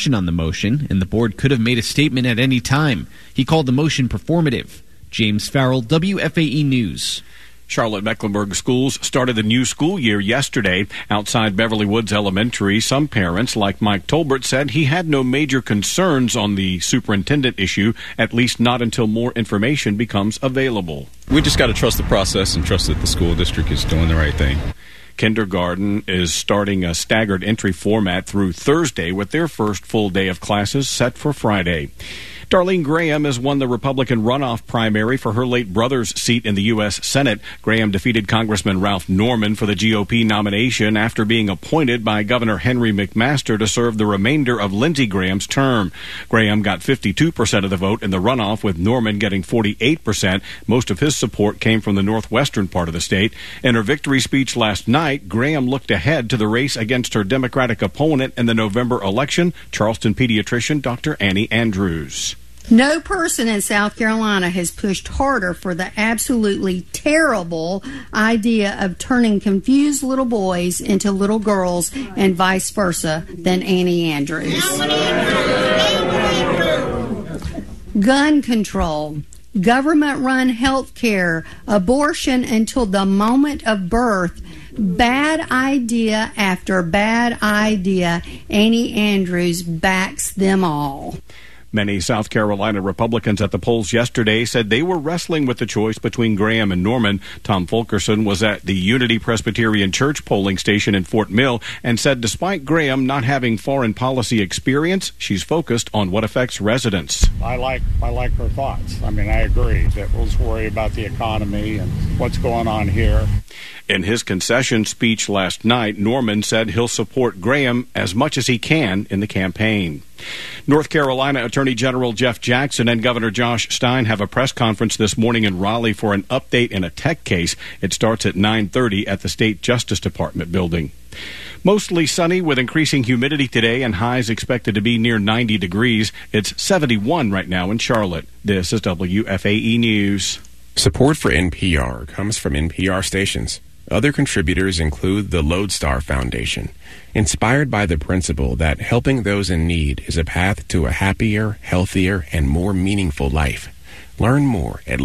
action on the motion, and the board could have made a statement at any time. He called the motion performative. James Farrell, WFAE News. Charlotte-Mecklenburg schools started the new school year yesterday. Outside Beverly Woods Elementary, some parents, like Mike Tolbert, said he had no major concerns on the superintendent issue, at least not until more information becomes available. We just got to trust the process and trust that the school district is doing the right thing. Kindergarten is starting a staggered entry format through Thursday with their first full day of classes set for Friday. Darlene Graham has won the Republican runoff primary for her late brother's seat in the U.S. Senate. Graham defeated Congressman Ralph Norman for the GOP nomination after being appointed by Governor Henry McMaster to serve the remainder of Lindsey Graham's term. Graham got 52% of the vote in the runoff, with Norman getting 48%. Most of his support came from the northwestern part of the state. In her victory speech last night, Graham looked ahead to the race against her Democratic opponent in the November election, Charleston pediatrician Dr. Annie Andrews. No person in South Carolina has pushed harder for the absolutely terrible idea of turning confused little boys into little girls and vice versa than Annie Andrews. Gun control, government-run health care, abortion until the moment of birth. Bad idea after bad idea. Annie Andrews backs them all. Many South Carolina Republicans at the polls yesterday said they were wrestling with the choice between Graham and Norman. Tom Fulkerson was at the Unity Presbyterian Church polling station in Fort Mill and said despite Graham not having foreign policy experience, she's focused on what affects residents. I like her thoughts. I mean, I agree that let's worry about the economy and what's going on here. In his concession speech last night, Norman said he'll support Graham as much as he can in the campaign. North Carolina Attorney General Jeff Jackson and Governor Josh Stein have a press conference this morning in Raleigh for an update in a tech case. It starts at 9:30 at the State Justice Department building. Mostly sunny with increasing humidity today and highs expected to be near 90 degrees. It's 71 right now in Charlotte. This is WFAE News. Support for NPR comes from NPR stations. Other contributors include the Lodestar Foundation, inspired by the principle that helping those in need is a path to a happier, healthier, and more meaningful life. Learn more at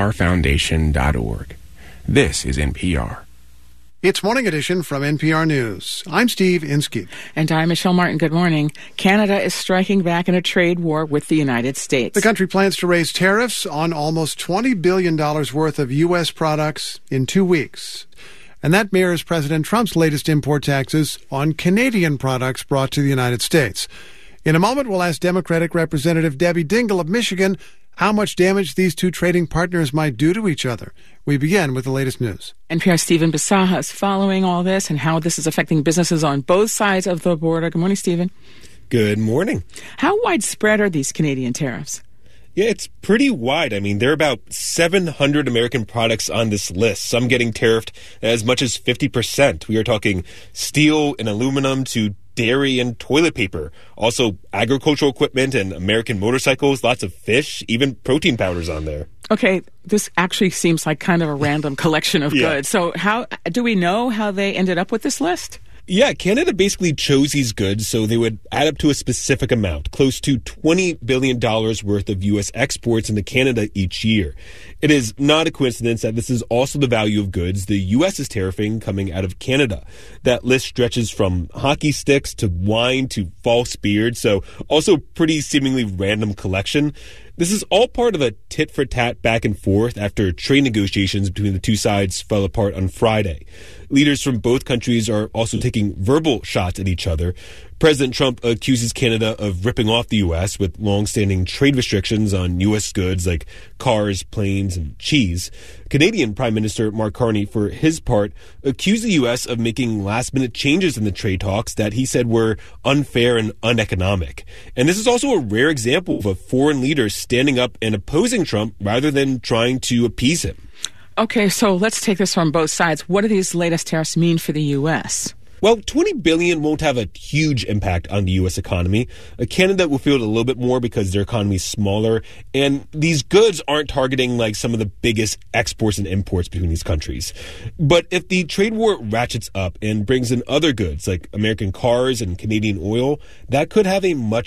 lodestarfoundation.org. This is NPR. It's Morning Edition from NPR News. I'm Steve Inskeep. And I'm Michelle Martin. Good morning. Canada is striking back in a trade war with the United States. The country plans to raise tariffs on almost $20 billion worth of U.S. products in 2 weeks. And that mirrors President Trump's latest import taxes on Canadian products brought to the United States. In a moment, we'll ask Democratic Representative Debbie Dingell of Michigan how much damage these two trading partners might do to each other. We begin with the latest news. NPR's Stephen Bisaha is following all this and how this is affecting businesses on both sides of the border. Good morning, Stephen. Good morning. How widespread are these Canadian tariffs? Yeah, it's pretty wide. I mean, there are about 700 American products on this list, some getting tariffed as much as 50%. We are talking steel and aluminum to dairy and toilet paper, also agricultural equipment and American motorcycles, lots of fish, even protein powders on there. Okay, this actually seems like kind of a random collection of goods. So how do we know how they ended up with this list? Yeah, Canada basically chose these goods so they would add up to a specific amount, close to $20 billion worth of U.S. exports into Canada each year. It is not a coincidence that this is also the value of goods the U.S. is tariffing coming out of Canada. That list stretches from hockey sticks to wine to false beards, so also pretty seemingly random collection. This is all part of a tit-for-tat back and forth after trade negotiations between the two sides fell apart on Friday. Leaders from both countries are also taking verbal shots at each other. President Trump accuses Canada of ripping off the U.S. with long-standing trade restrictions on U.S. goods like cars, planes, and cheese. Canadian Prime Minister Mark Carney, for his part, accused the U.S. of making last-minute changes in the trade talks that he said were unfair and uneconomic. And this is also a rare example of a foreign leader standing up and opposing Trump rather than trying to appease him. Okay, so let's take this from both sides. What do these latest tariffs mean for the U.S.? Well, $20 billion won't have a huge impact on the U.S. economy. Canada will feel it a little bit more because their economy is smaller, and these goods aren't targeting like some of the biggest exports and imports between these countries. But if the trade war ratchets up and brings in other goods like American cars and Canadian oil, that could have a much